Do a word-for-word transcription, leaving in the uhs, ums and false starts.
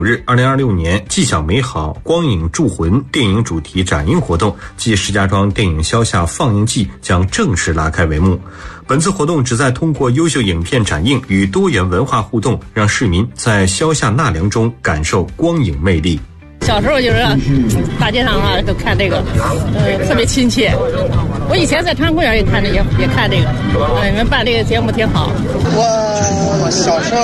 日，二零二六年既享美好光影铸魂电影主题展映活动暨石家庄电影消夏放映季将正式拉开帷幕。本次活动旨在通过优秀影片展映与多元文化互动，让市民在消夏纳凉中感受光影魅力。 小时候就是大街上啊都看这个，呃，特别亲切。我以前在长安公园也看这也也看这个，呃，你们办这个节目挺好。 我小时候